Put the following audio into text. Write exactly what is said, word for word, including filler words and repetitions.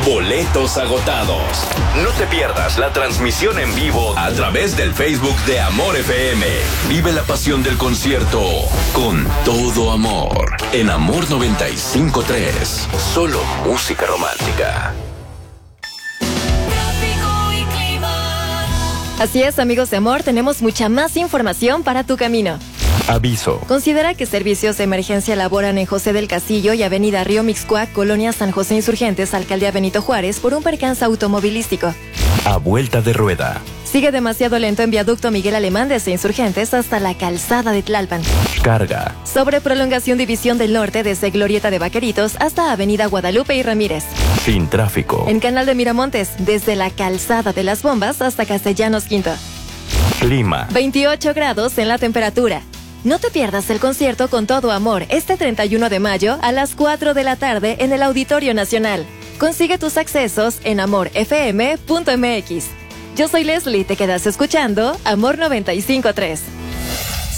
boletos agotados. No te pierdas la transmisión en vivo a través del Facebook de Amor F M. Vive la pasión del concierto con todo amor en Amor noventa y cinco punto tres. Solo música romántica. Así es, amigos de Amor, tenemos mucha más información para tu camino. Aviso. Considera que servicios de emergencia laboran en José del Castillo y Avenida Río Mixcoac, Colonia San José Insurgentes, Alcaldía Benito Juárez, por un percance automovilístico. A vuelta de rueda. Sigue demasiado lento en viaducto Miguel Alemán desde Insurgentes hasta la calzada de Tlalpan. Carga. Sobre prolongación División del Norte desde Glorieta de Vaqueritos hasta Avenida Guadalupe y Ramírez. Sin tráfico. En Canal de Miramontes, desde la calzada de las Bombas hasta Castellanos Quinto. Clima. veintiocho grados en la temperatura. No te pierdas el concierto con todo amor este treinta y uno de mayo a las cuatro de la tarde en el Auditorio Nacional. Consigue tus accesos en amor f m punto m x. Yo soy Leslie, te quedas escuchando Amor noventa y cinco punto tres.